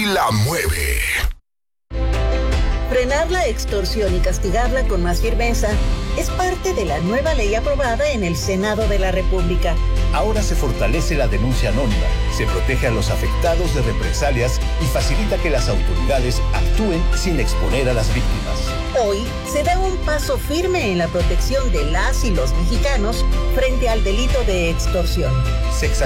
la mueve. Frenar la extorsión y castigarla con más firmeza es parte de la nueva ley aprobada en el Senado de la República. Ahora se fortalece la denuncia anónima, se protege a los afectados de represalias y facilita que las autoridades actúen sin exponer a las víctimas. Hoy se da un paso firme en la protección de las y los mexicanos frente al delito de extorsión.